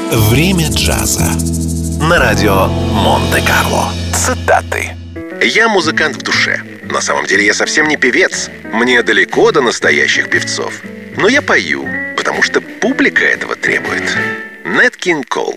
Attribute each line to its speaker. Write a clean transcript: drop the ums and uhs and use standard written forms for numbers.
Speaker 1: Время джаза. На радио Монте-Карло. Цитаты.
Speaker 2: Я музыкант в душе. На самом деле я совсем не певец. Мне далеко до настоящих певцов. Но я пою, потому что публика этого требует. Нэт Кинг Кол.